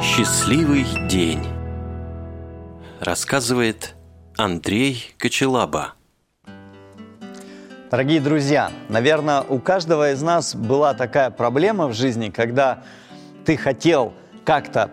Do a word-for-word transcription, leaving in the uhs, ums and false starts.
Счастливый день. Рассказывает Андрей Кочелаба. Дорогие друзья, наверное, у каждого из нас была такая проблема в жизни, когда ты хотел как-то